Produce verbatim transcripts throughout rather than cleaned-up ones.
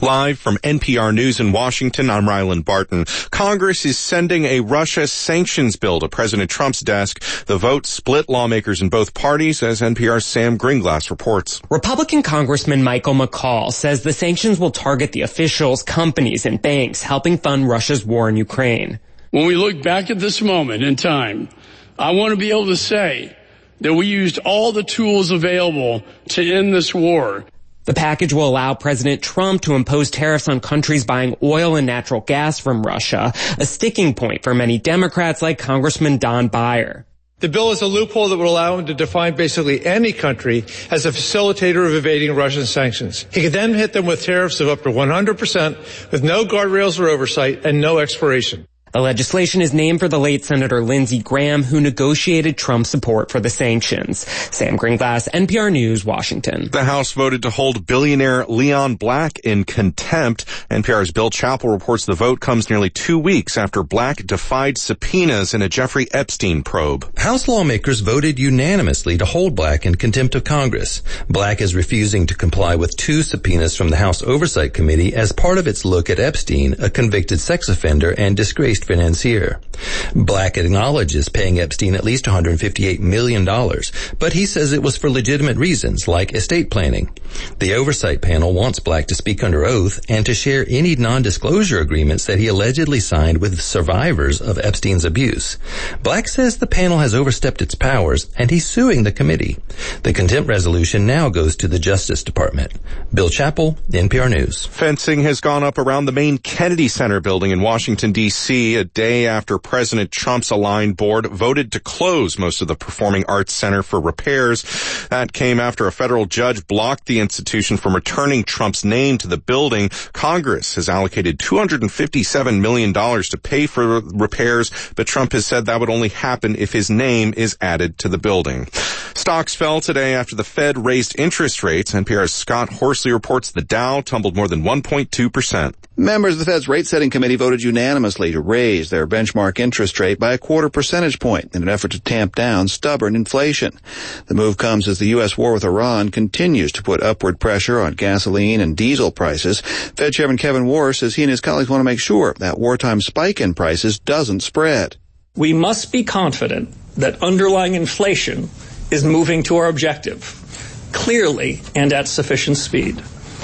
Live from N P R News in Washington, I'm Ryland Barton. Congress is sending a Russia sanctions bill to President Trump's desk. The vote split lawmakers in both parties, as N P R's Sam Greenglass reports. Republican Congressman Michael McCaul says the sanctions will target the officials, companies, and banks helping fund Russia's war in Ukraine. When we look back at this moment in time, I want to be able to say that we used all the tools available to end this war. The package will allow President Trump to impose tariffs on countries buying oil and natural gas from Russia, a sticking point for many Democrats like Congressman Don Beyer. The bill is a loophole that would allow him to define basically any country as a facilitator of evading Russian sanctions. He could then hit them with tariffs of up to one hundred percent with no guardrails or oversight and no expiration. The legislation is named for the late Senator Lindsey Graham, who negotiated Trump's support for the sanctions. Sam Greenglass, N P R News, Washington. The House voted to hold billionaire Leon Black in contempt. N P R's Bill Chappell reports the vote comes nearly two weeks after Black defied subpoenas in a Jeffrey Epstein probe. House lawmakers voted unanimously to hold Black in contempt of Congress. Black is refusing to comply with two subpoenas from the House Oversight Committee as part of its look at Epstein, a convicted sex offender and disgraced financier. Black acknowledges paying Epstein at least one hundred fifty-eight million dollars, but he says it was for legitimate reasons like estate planning. The oversight panel wants Black to speak under oath and to share any non-disclosure agreements that he allegedly signed with survivors of Epstein's abuse. Black says the panel has overstepped its powers and he's suing the committee. The contempt resolution now goes to the Justice Department. Bill Chappell, N P R News. Fencing has gone up around the main Kennedy Center building in Washington, D C a day after President Trump's Aligned Board voted to close most of the Performing Arts Center for repairs. That came after a federal judge blocked the institution from returning Trump's name to the building. Congress has allocated two hundred fifty-seven million dollars to pay for repairs, but Trump has said that would only happen if his name is added to the building. Stocks fell today after the Fed raised interest rates. N P R's Scott Horsley reports the Dow tumbled more than one point two percent. Members of the Fed's rate-setting committee voted unanimously to raise their benchmark interest rate by a quarter percentage point in an effort to tamp down stubborn inflation. The move comes as the U S war with Iran continues to put upward pressure on gasoline and diesel prices. Fed Chairman Kevin Warsh says he and his colleagues want to make sure that wartime spike in prices doesn't spread. We must be confident that underlying inflation is moving to our objective, clearly and at sufficient speed.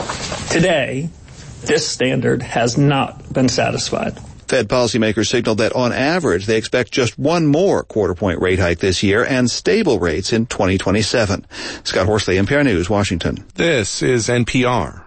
Today, this standard has not been satisfied. Fed policymakers signaled that on average they expect just one more quarter point rate hike this year and stable rates in twenty twenty-seven. Scott Horsley, N P R News, Washington. This is N P R.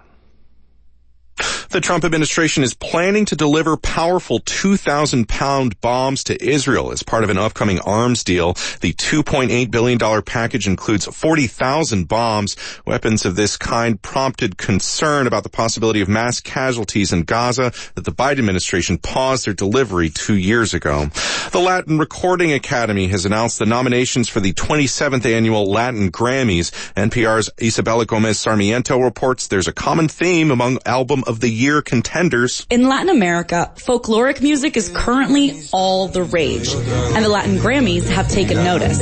The Trump administration is planning to deliver powerful two thousand pound bombs to Israel as part of an upcoming arms deal. The two point eight billion dollars package includes forty thousand bombs. Weapons of this kind prompted concern about the possibility of mass casualties in Gaza that the Biden administration paused their delivery two years ago. The Latin Recording Academy has announced the nominations for the twenty-seventh annual Latin Grammys. N P R's Isabella Gomez Sarmiento reports there's a common theme among Album of the Year contenders. In Latin America, folkloric music is currently all the rage, and the Latin Grammys have taken notice.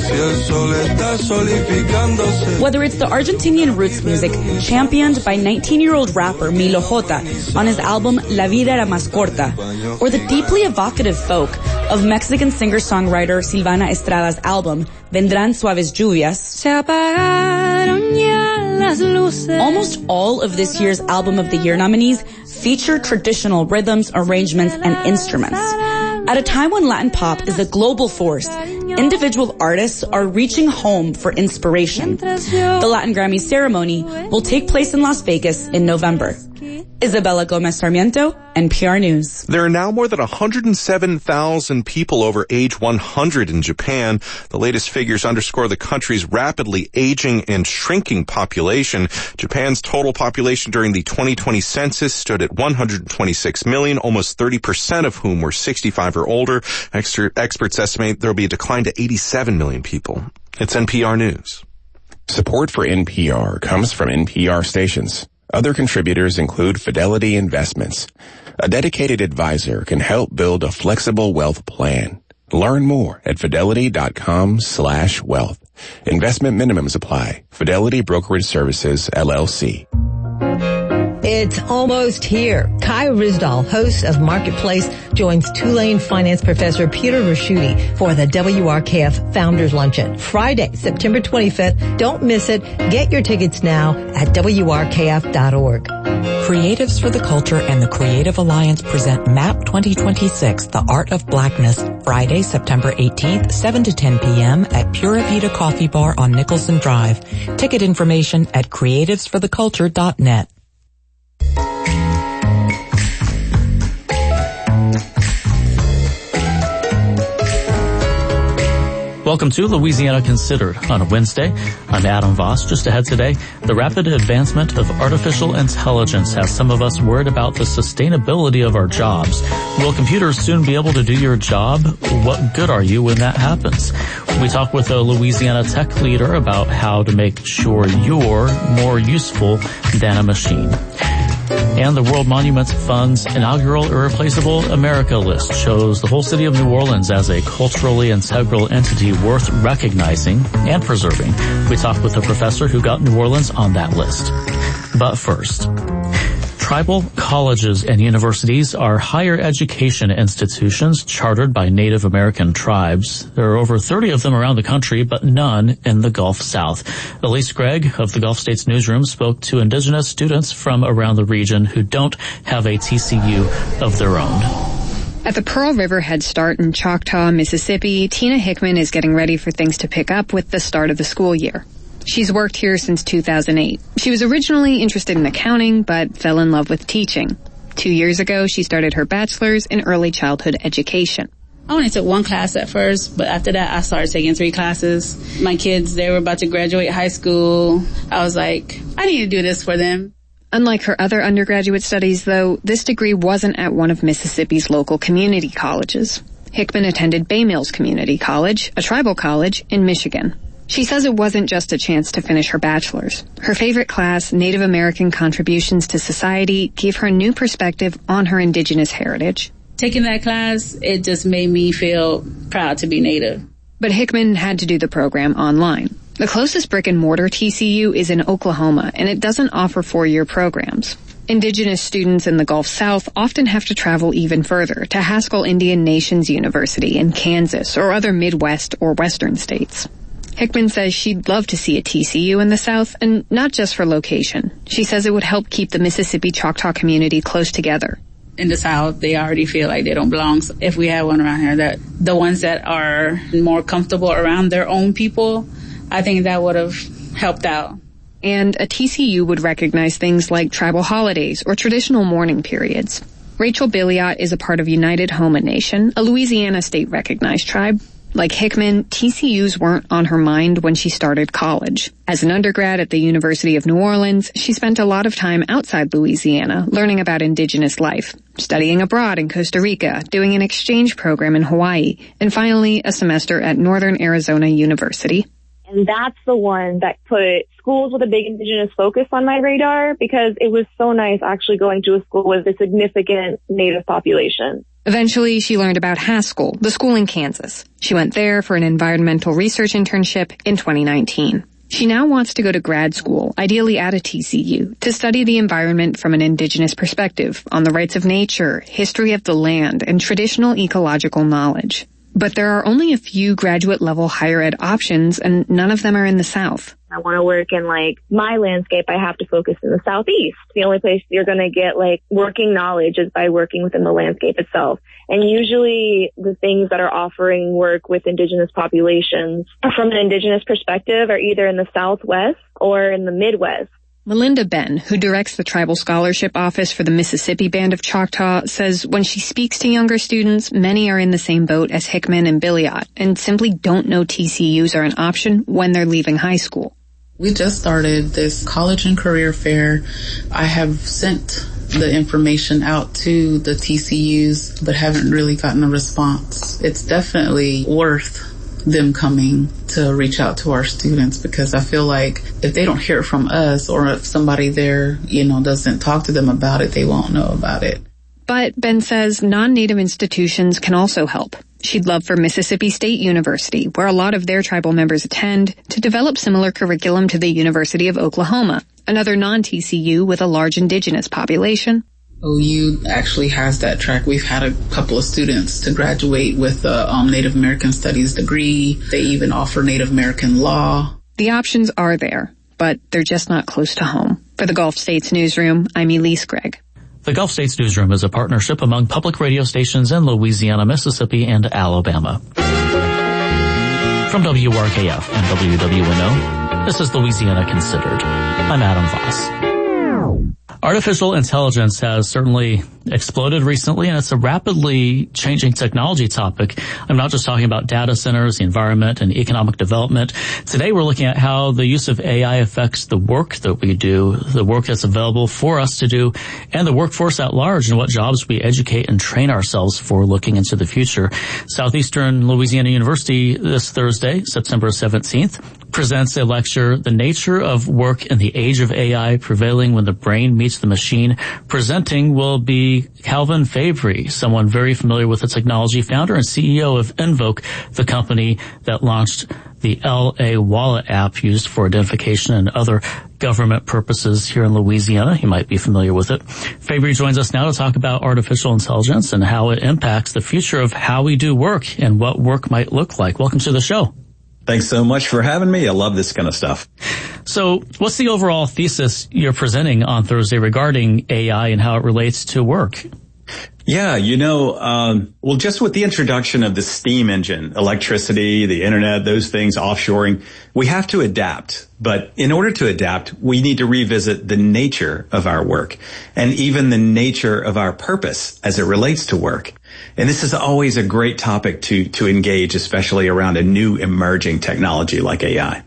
Whether it's the Argentinian roots music championed by nineteen-year-old rapper Milo J on his album La Vida Era Más Corta, or the deeply evocative folk of Mexican singer-songwriter Silvana Estrada's album Vendrán Suaves Lluvias, Se apagaron ya las luces. Almost all of this year's Album of the Year nominees feature traditional rhythms, arrangements, and instruments. At a time when Latin pop is a global force, individual artists are reaching home for inspiration. The Latin Grammy ceremony will take place in Las Vegas in November. Isabella Gomez Sarmiento, N P R News. There are now more than one hundred seven thousand people over age one hundred in Japan. The latest figures underscore the country's rapidly aging and shrinking population. Japan's total population during the twenty twenty census stood at one hundred twenty-six million, almost thirty percent of whom were sixty-five or older. Experts estimate there will be a decline to eighty-seven million people. It's N P R News. Support for N P R comes from N P R stations. Other contributors include Fidelity Investments. A dedicated advisor can help build a flexible wealth plan. Learn more at fidelity.com slash wealth. Investment minimums apply. Fidelity Brokerage Services, L L C. It's almost here. Kai Rizdal, host of Marketplace, joins Tulane finance professor Peter Raschuti for the W R K F Founders Luncheon, Friday, September twenty-fifth. Don't miss it. Get your tickets now at W R K F dot org. Creatives for the Culture and the Creative Alliance present MAP twenty twenty-six, The Art of Blackness, Friday, September eighteenth, seven to ten p.m. at Pura Vida Coffee Bar on Nicholson Drive. Ticket information at creatives for the culture dot net. Welcome to Louisiana Considered on a Wednesday. I'm Adam Voss. Just ahead today, the rapid advancement of artificial intelligence has some of us worried about the sustainability of our jobs. Will computers soon be able to do your job? What good are you when that happens? We talk with a Louisiana tech leader about how to make sure you're more useful than a machine. And the World Monuments Fund's inaugural Irreplaceable America list shows the whole city of New Orleans as a culturally integral entity worth recognizing and preserving. We talk with a professor who got New Orleans on that list. But first, tribal colleges and universities are higher education institutions chartered by Native American tribes. There are over thirty of them around the country, but none in the Gulf South. Elise Gregg of the Gulf States Newsroom spoke to indigenous students from around the region who don't have a T C U of their own. At the Pearl River Head Start in Choctaw, Mississippi, Tina Hickman is getting ready for things to pick up with the start of the school year. She's worked here since two thousand eight. She was originally interested in accounting, but fell in love with teaching. Two years ago, she started her bachelor's in early childhood education. I only took one class at first, but after that, I started taking three classes. My kids, they were about to graduate high school. I was like, I need to do this for them. Unlike her other undergraduate studies, though, this degree wasn't at one of Mississippi's local community colleges. Hickman attended Bay Mills Community College, a tribal college in Michigan. She says it wasn't just a chance to finish her bachelor's. Her favorite class, Native American Contributions to Society, gave her a new perspective on her indigenous heritage. Taking that class, it just made me feel proud to be Native. But Hickman had to do the program online. The closest brick-and-mortar T C U is in Oklahoma, and it doesn't offer four-year programs. Indigenous students in the Gulf South often have to travel even further to Haskell Indian Nations University in Kansas or other Midwest or Western states. Hickman says she'd love to see a T C U in the South, and not just for location. She says it would help keep the Mississippi Choctaw community close together. In the South, they already feel like they don't belong. So if we had one around here, that the ones that are more comfortable around their own people, I think that would have helped out. And a T C U would recognize things like tribal holidays or traditional mourning periods. Rachel Billiot is a part of United Homa Nation, a Louisiana state-recognized tribe. Like Hickman, T C Us weren't on her mind when she started college. As an undergrad at the University of New Orleans, she spent a lot of time outside Louisiana learning about indigenous life, studying abroad in Costa Rica, doing an exchange program in Hawaii, and finally a semester at Northern Arizona University. And that's the one that put schools with a big indigenous focus on my radar because it was so nice actually going to a school with a significant Native population. Eventually, she learned about Haskell, the school in Kansas. She went there for an environmental research internship in twenty nineteen. She now wants to go to grad school, ideally at a T C U, to study the environment from an indigenous perspective on the rights of nature, history of the land, and traditional ecological knowledge. But there are only a few graduate-level higher ed options, and none of them are in the South. I want to work in, like, my landscape. I have to focus in the Southeast. The only place you're going to get, like, working knowledge is by working within the landscape itself. And usually the things that are offering work with indigenous populations from an indigenous perspective are either in the Southwest or in the Midwest. Melinda Benn, who directs the Tribal Scholarship Office for the Mississippi Band of Choctaw, says when she speaks to younger students, many are in the same boat as Hickman and Billiot and simply don't know T C Us are an option when they're leaving high school. We just started this college and career fair. I have sent the information out to the T C Us, but haven't really gotten a response. It's definitely worth them coming to reach out to our students because I feel like if they don't hear it from us or if somebody there, you know, doesn't talk to them about it, they won't know about it. But Ben says non-Native institutions can also help. She'd love for Mississippi State University, where a lot of their tribal members attend, to develop similar curriculum to the University of Oklahoma, another non-T C U with a large indigenous population. O U actually has that track. We've had a couple of students to graduate with a um, Native American Studies degree. They even offer Native American law. The options are there, but they're just not close to home. For the Gulf States Newsroom, I'm Elise Gregg. The Gulf States Newsroom is a partnership among public radio stations in Louisiana, Mississippi, and Alabama. From W R K F and W W N O, this is Louisiana Considered. I'm Adam Voss. Artificial intelligence has certainly exploded recently, and it's a rapidly changing technology topic. I'm not just talking about data centers, the environment, and economic development. Today we're looking at how the use of A I affects the work that we do, the work that's available for us to do, and the workforce at large, and what jobs we educate and train ourselves for looking into the future. Southeastern Louisiana University this Thursday, September seventeenth, presents a lecture, The Nature of Work in the Age of A I, Prevailing When the Brain Meets the Machine. Presenting will be Calvin Fabry, someone very familiar with the technology, founder and C E O of Invoke, the company that launched the L A Wallet app used for identification and other government purposes here in Louisiana. You might be familiar with it. Fabry joins us now to talk about artificial intelligence and how it impacts the future of how we do work and what work might look like. Welcome to the show. Thanks so much for having me. I love this kind of stuff. So what's the overall thesis you're presenting on Thursday regarding A I and how it relates to work? Yeah, you know, um, well, just with the introduction of the steam engine, electricity, the internet, those things, offshoring, we have to adapt. But in order to adapt, we need to revisit the nature of our work and even the nature of our purpose as it relates to work. And this is always a great topic to, to engage, especially around a new emerging technology like A I.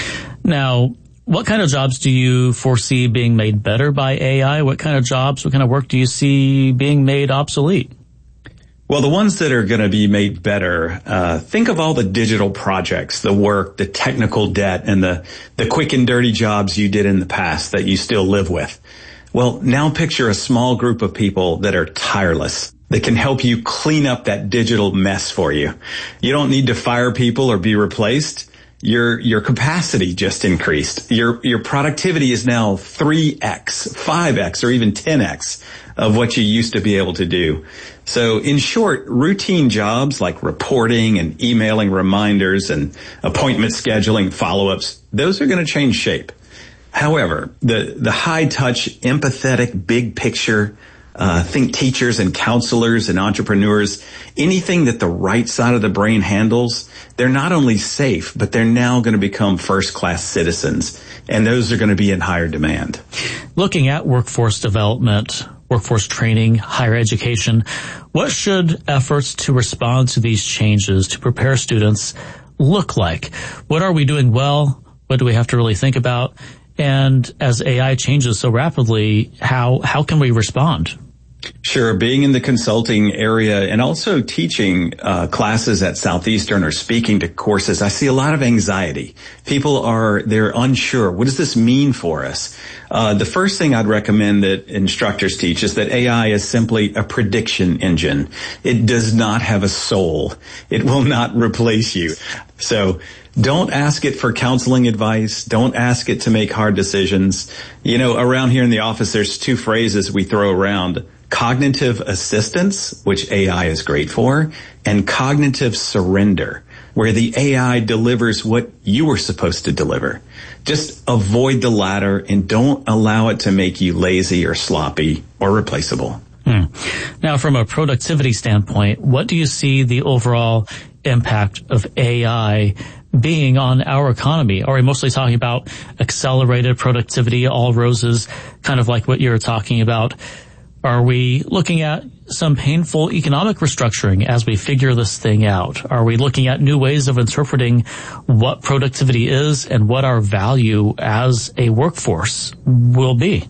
Now, what kind of jobs do you foresee being made better by A I? What kind of jobs, what kind of work do you see being made obsolete? Well, the ones that are going to be made better, uh, think of all the digital projects, the work, the technical debt, and the, the quick and dirty jobs you did in the past that you still live with. Well, now picture a small group of people that are tireless, that can help you clean up that digital mess for you. You don't need to fire people or be replaced. Your, your capacity just increased. Your, your productivity is now three X, five X, or even ten X of what you used to be able to do. So in short, routine jobs like reporting and emailing reminders and appointment scheduling, follow-ups, those are going to change shape. However, the, the high touch, empathetic, big picture, Uh, think teachers and counselors and entrepreneurs, anything that the right side of the brain handles, they're not only safe, but they're now going to become first-class citizens, and those are going to be in higher demand. Looking at workforce development, workforce training, higher education, what should efforts to respond to these changes, to prepare students, look like? What are we doing well? What do we have to really think about? And as A I changes so rapidly, how how can we respond? Sure. Being in the consulting area and also teaching uh, classes at Southeastern or speaking to courses, I see a lot of anxiety. People are, they're unsure. What does this mean for us? Uh, the first thing I'd recommend that instructors teach is that A I is simply a prediction engine. It does not have a soul. It will not replace you. So don't ask it for counseling advice. Don't ask it to make hard decisions. You know, around here in the office, there's two phrases we throw around: cognitive assistance, which A I is great for, and cognitive surrender, where the A I delivers what you were supposed to deliver. Just avoid the latter and don't allow it to make you lazy or sloppy or replaceable. Hmm. Now, from a productivity standpoint, what do you see the overall impact of A I being on our economy? Are we mostly talking about accelerated productivity, all roses, kind of like what you're talking about? Are we looking at some painful economic restructuring as we figure this thing out? Are we looking at new ways of interpreting what productivity is and what our value as a workforce will be?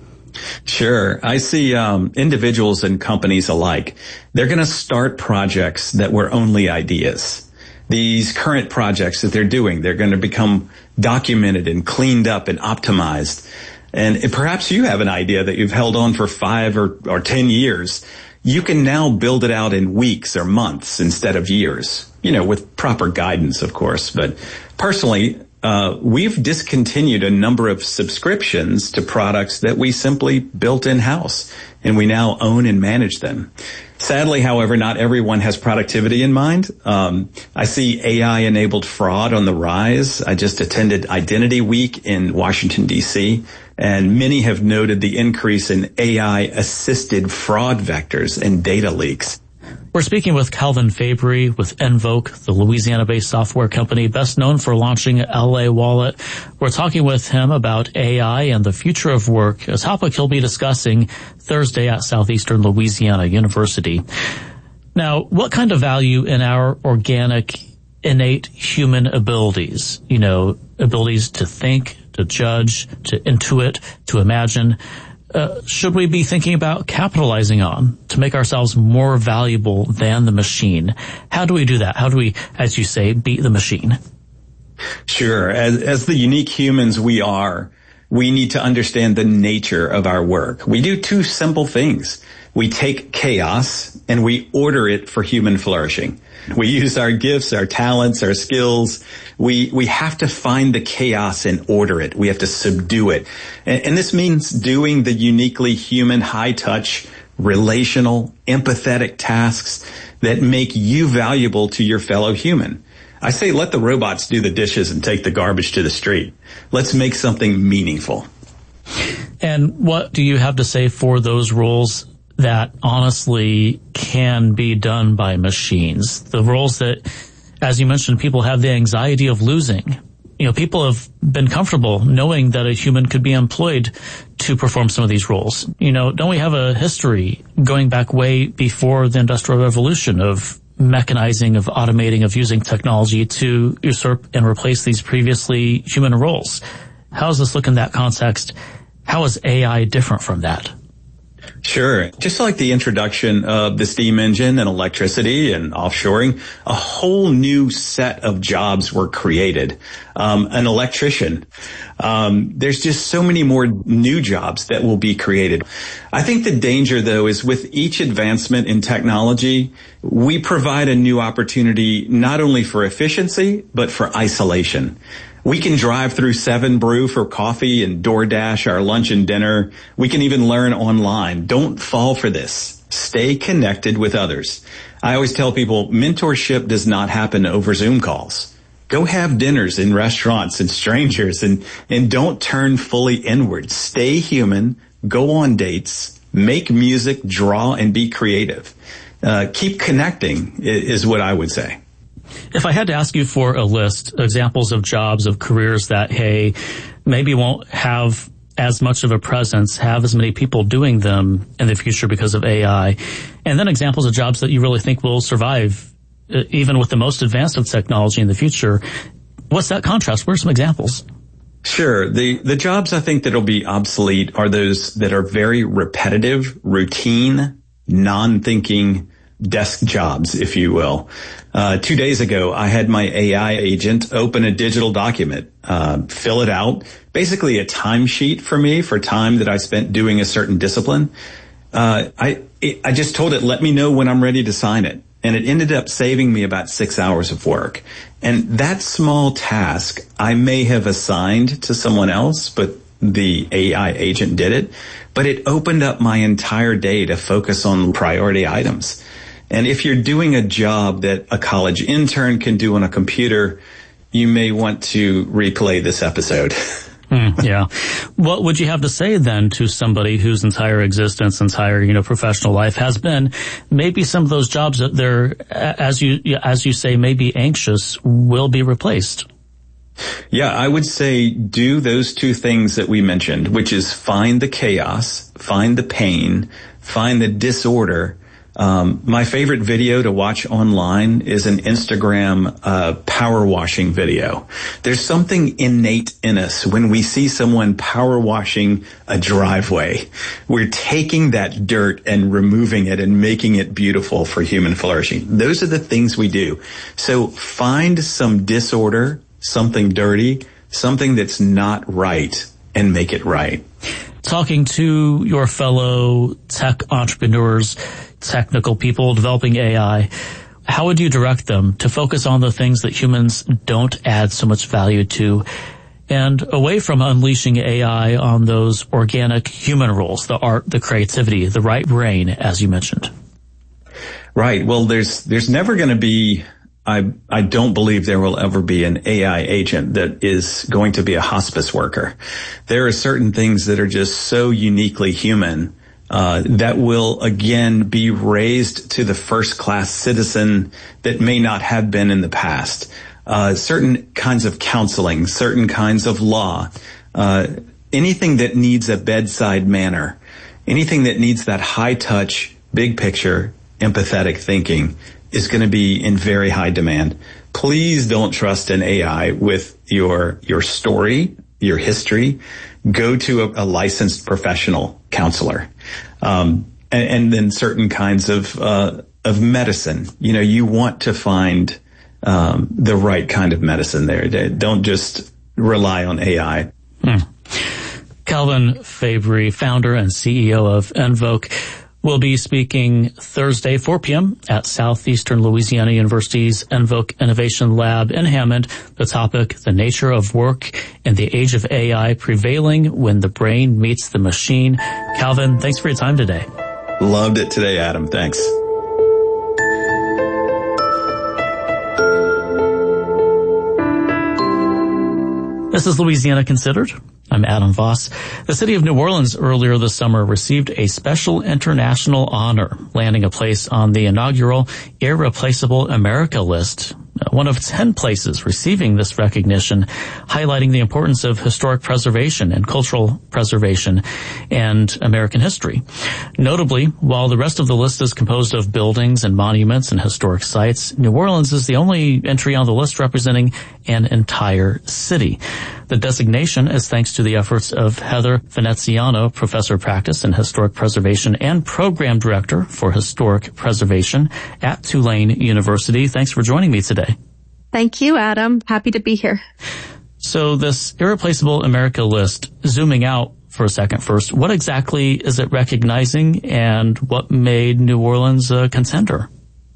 Sure. I see um, individuals and companies alike. They're going to start projects that were only ideas. These current projects that they're doing, they're going to become documented and cleaned up and optimized. And perhaps you have an idea that you've held on for five or, or ten years. You can now build it out in weeks or months instead of years, you know, with proper guidance, of course. But personally, uh, we've discontinued a number of subscriptions to products that we simply built in-house, and we now own and manage them. Sadly, however, not everyone has productivity in mind. Um, I see A I-enabled fraud on the rise. I just attended Identity Week in Washington, D C, and many have noted the increase in A I-assisted fraud vectors and data leaks. We're speaking with Calvin Fabry with Invoke, the Louisiana-based software company best known for launching L A Wallet. We're talking with him about A I and the future of work, a topic he'll be discussing Thursday at Southeastern Louisiana University. Now, what kind of value in our organic, innate human abilities, you know, abilities to think, to judge, to intuit, to imagine, Uh, should we be thinking about capitalizing on to make ourselves more valuable than the machine? How do we do that? How do we, as you say, beat the machine? Sure. As, as the unique humans we are, we need to understand the nature of our work. We do two simple things. We take chaos and we order it for human flourishing. We use our gifts, our talents, our skills. We, we have to find the chaos and order it. We have to subdue it. And, and this means doing the uniquely human, high-touch, relational, empathetic tasks that make you valuable to your fellow human. I say let the robots do the dishes and take the garbage to the street. Let's make something meaningful. And what do you have to say for those roles that honestly can be done by machines? The roles that, as you mentioned, people have the anxiety of losing. You know, people have been comfortable knowing that a human could be employed to perform some of these roles. You know, don't we have a history going back way before the Industrial Revolution of mechanizing, of automating, of using technology to usurp and replace these previously human roles? How does this look in that context? How is A I different from that? Sure. Just like the introduction of the steam engine and electricity and offshoring, a whole new set of jobs were created. Um, an electrician. Um, there's just so many more new jobs that will be created. I think the danger, though, is with each advancement in technology, we provide a new opportunity not only for efficiency, but for isolation. We can drive through Seven Brew for coffee and DoorDash our lunch and dinner. We can even learn online. Don't fall for this. Stay connected with others. I always tell people mentorship does not happen over Zoom calls. Go have dinners in restaurants and strangers and, and don't turn fully inward. Stay human. Go on dates. Make music, draw, and be creative. Uh, keep connecting is what I would say. If I had to ask you for a list, examples of jobs, of careers that, hey, maybe won't have as much of a presence, have as many people doing them in the future because of A I, and then examples of jobs that you really think will survive uh, even with the most advanced of technology in the future, what's that contrast? What are some examples? Sure. The, the jobs I think that'll be obsolete are those that are very repetitive, routine, non-thinking desk jobs, if you will. Uh, two days ago, I had my A I agent open a digital document, uh, fill it out, basically a timesheet for me for time that I spent doing a certain discipline. Uh, I, it, I just told it, let me know when I'm ready to sign it. And it ended up saving me about six hours of work. And that small task I may have assigned to someone else, but the A I agent did it. But it opened up my entire day to focus on priority items. And if you're doing a job that a college intern can do on a computer, you may want to replay this episode. mm, yeah. What would you have to say then to somebody whose entire existence, entire, you know, professional life has been maybe some of those jobs that they're, as you, as you say, maybe anxious, will be replaced? Yeah, I would say do those two things that we mentioned, which is find the chaos, find the pain, find the disorder. Um, my favorite video to watch online is an Instagram uh, power washing video. There's something innate in us when we see someone power washing a driveway. We're taking that dirt and removing it and making it beautiful for human flourishing. Those are the things we do. So find some disorder, something dirty, something that's not right, and make it right. Talking to your fellow tech entrepreneurs, technical people developing A I, how would you direct them to focus on the things that humans don't add so much value to, and away from unleashing A I on those organic human roles, the art, the creativity, the right brain, as you mentioned? Right. Well, there's there's never going to be, I I don't believe there will ever be an A I agent that is going to be a hospice worker. There are certain things that are just so uniquely human uh that will again be raised to the first class citizen that may not have been in the past. Uh certain kinds of counseling, certain kinds of law, uh anything that needs a bedside manner, anything that needs that high touch, big picture, empathetic thinking is going to be in very high demand. Please don't trust an A I with your your story, your history. Go to a, a licensed professional counselor, um, and, and then certain kinds of uh, of medicine. You know, you want to find um, the right kind of medicine there. Don't just rely on A I. Hmm. Calvin Fabry, founder and C E O of Envoke, will be speaking Thursday, four p.m. at Southeastern Louisiana University's Envoke Innovation Lab in Hammond. The topic, the nature of work in the age of A I, prevailing when the brain meets the machine. Calvin, thanks for your time today. Loved it today, Adam. Thanks. This is Louisiana Considered. I'm Adam Voss. The city of New Orleans earlier this summer received a special international honor, landing a place on the inaugural Irreplaceable America list, one of ten places receiving this recognition, highlighting the importance of historic preservation and cultural preservation and American history. Notably, while the rest of the list is composed of buildings and monuments and historic sites, New Orleans is the only entry on the list representing an entire city. The designation is thanks to the efforts of Heather Veneziano, professor of practice in historic preservation and program director for historic preservation at Tulane University. Thanks for joining me today. Thank you, Adam. Happy to be here. So this Irreplaceable America list, zooming out for a second first, what exactly is it recognizing and what made New Orleans a contender?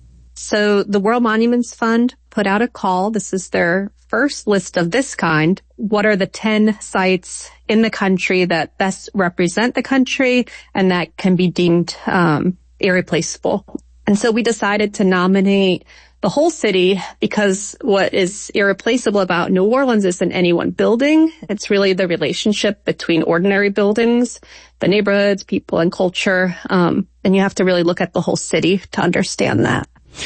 So the World Monuments Fund put out a call. This is their first list of this kind. What are the ten sites in the country that best represent the country and that can be deemed um, irreplaceable? And so we decided to nominate the whole city because what is irreplaceable about New Orleans isn't any one building. It's really the relationship between ordinary buildings, the neighborhoods, people, and culture. Um, and you have to really look at the whole city to understand that.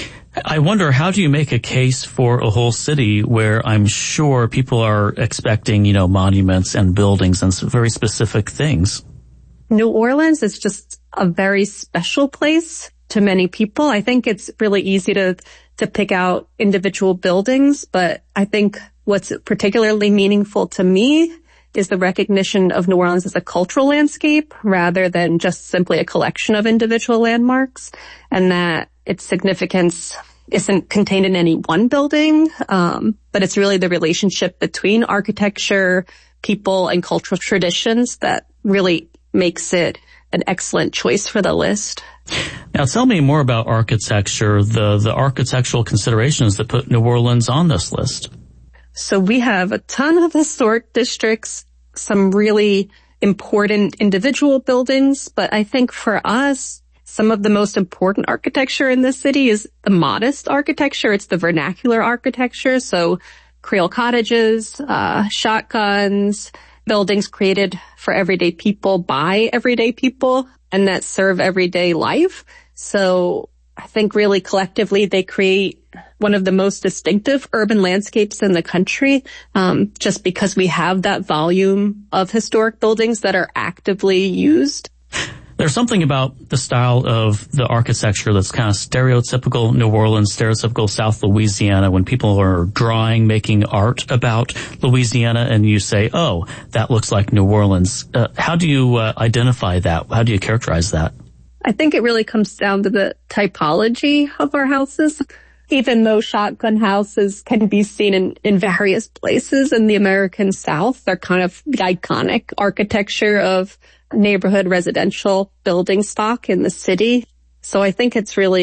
I wonder, how do you make a case for a whole city where I'm sure people are expecting, you know, monuments and buildings and some very specific things? New Orleans is just a very special place to many people. I think it's really easy to, to pick out individual buildings, but I think what's particularly meaningful to me is the recognition of New Orleans as a cultural landscape rather than just simply a collection of individual landmarks, and that its significance isn't contained in any one building, um, but it's really the relationship between architecture, people, and cultural traditions that really makes it an excellent choice for the list. Now tell me more about architecture, the, the architectural considerations that put New Orleans on this list. So we have a ton of historic districts, some really important individual buildings, but I think for us, some of the most important architecture in this city is the modest architecture. It's the vernacular architecture. So Creole cottages, uh, shotguns, buildings created for everyday people by everyday people and that serve everyday life. So I think really collectively they create one of the most distinctive urban landscapes in the country, um, just because we have that volume of historic buildings that are actively used. There's something about the style of the architecture that's kind of stereotypical New Orleans, stereotypical South Louisiana, when people are drawing, making art about Louisiana, and you say, oh, that looks like New Orleans. Uh, how do you uh, identify that? How do you characterize that? I think it really comes down to the typology of our houses. Even though shotgun houses can be seen in, in various places in the American South, they're kind of the iconic architecture of neighborhood residential building stock in the city. So I think it's really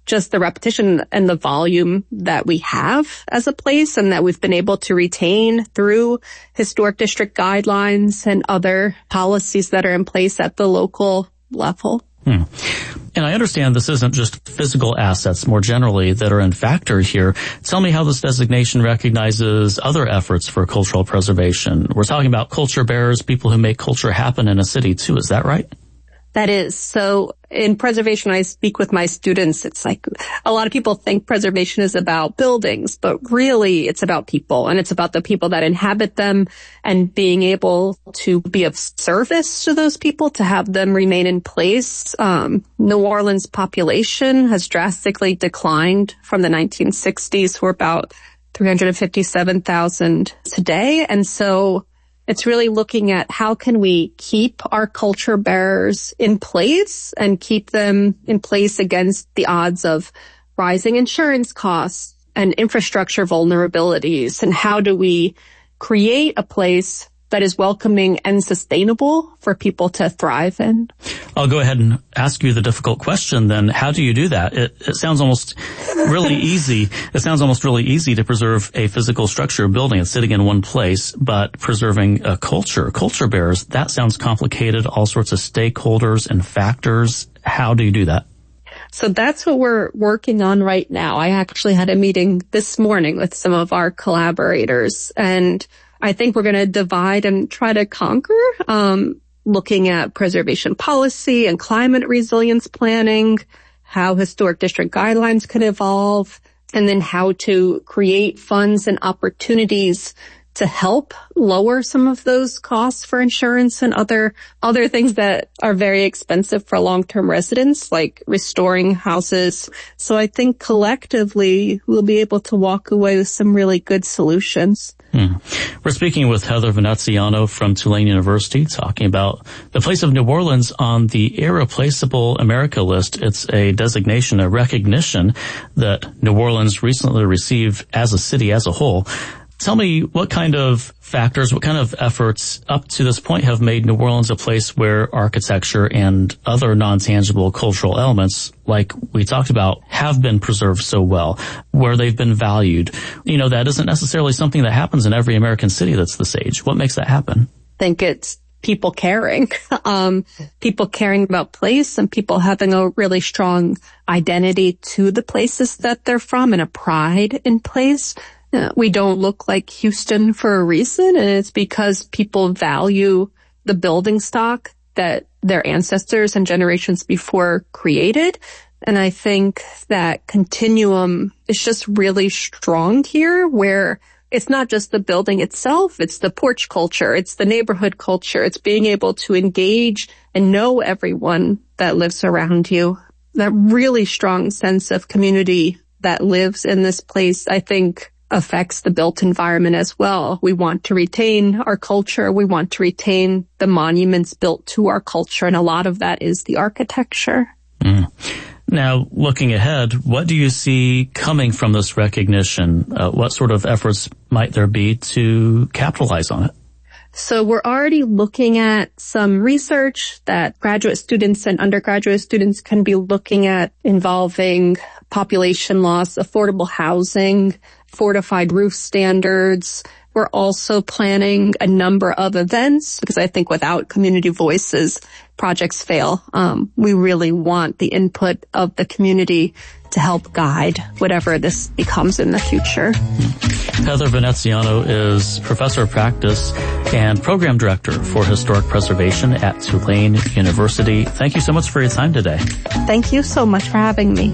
just the repetition and the volume that we have as a place and that we've been able to retain through historic district guidelines and other policies that are in place at the local level. Hmm. And I understand this isn't just physical assets more generally that are in factor here. Tell me how this designation recognizes other efforts for cultural preservation. We're talking about culture bearers, people who make culture happen in a city too. Is that right? That is. So in preservation, I speak with my students. It's like a lot of people think preservation is about buildings, but really it's about people, and it's about the people that inhabit them and being able to be of service to those people, to have them remain in place. Um, New Orleans population has drastically declined from the nineteen sixties. We're about three hundred fifty-seven thousand today. And so it's really looking at how can we keep our culture bearers in place and keep them in place against the odds of rising insurance costs and infrastructure vulnerabilities, and how do we create a place that is welcoming and sustainable for people to thrive in. I'll go ahead and ask you the difficult question then. How do you do that? It, it sounds almost really easy. It sounds almost really easy to preserve a physical structure, a building that's sitting in one place, but preserving a culture, culture bearers, that sounds complicated, all sorts of stakeholders and factors. How do you do that? So that's what we're working on right now. I actually had a meeting this morning with some of our collaborators, and I think we're going to divide and try to conquer, um, looking at preservation policy and climate resilience planning, how historic district guidelines could evolve, and then how to create funds and opportunities to help lower some of those costs for insurance and other other things that are very expensive for long-term residents, like restoring houses. So I think collectively we'll be able to walk away with some really good solutions. Hmm. We're speaking with Heather Veneziano from Tulane University, talking about the place of New Orleans on the Irreplaceable America list. It's a designation, a recognition that New Orleans recently received as a city as a whole. Tell me what kind of factors, what kind of efforts up to this point have made New Orleans a place where architecture and other non-tangible cultural elements, like we talked about, have been preserved so well, where they've been valued. You know, that isn't necessarily something that happens in every American city that's this age. What makes that happen? I think it's people caring, um, people caring about place and people having a really strong identity to the places that they're from and a pride in place. Uh, we don't look like Houston for a reason, and it's because people value the building stock that their ancestors and generations before created. And I think that continuum is just really strong here, where it's not just the building itself, it's the porch culture, it's the neighborhood culture, it's being able to engage and know everyone that lives around you. That really strong sense of community that lives in this place, I think, affects the built environment as well. We want to retain our culture. We want to retain the monuments built to our culture. And a lot of that is the architecture. Mm. Now, looking ahead, what do you see coming from this recognition? Uh, what sort of efforts might there be to capitalize on it? So we're already looking at some research that graduate students and undergraduate students can be looking at involving population loss, affordable housing, fortified roof standards. We're also planning a number of events because I think without community voices, projects fail. Um, we really want the input of the community to help guide whatever this becomes in the future. Heather Veneziano is professor of practice and program director for historic preservation at Tulane University. Thank you so much for your time today. Thank you so much for having me.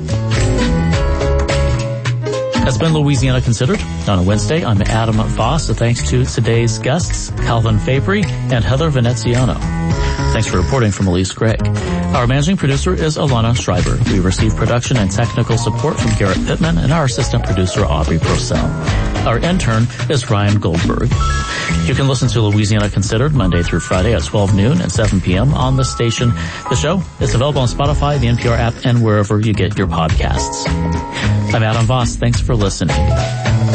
That's been Louisiana Considered on a Wednesday. I'm Adam Voss. So thanks to today's guests, Calvin Fabry and Heather Veneziano. Thanks for reporting from Elise Gregg. Our managing producer is Alana Schreiber. We receive production and technical support from Garrett Pittman and our assistant producer, Aubrey Purcell. Our intern is Ryan Goldberg. You can listen to Louisiana Considered Monday through Friday at twelve noon and seven p.m. on the station. The show is available on Spotify, the N P R app, and wherever you get your podcasts. I'm Adam Voss. Thanks for listening.